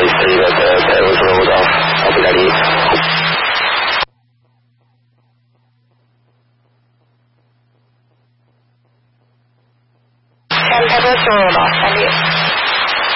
history that there was a load of bloody... Temperature loss,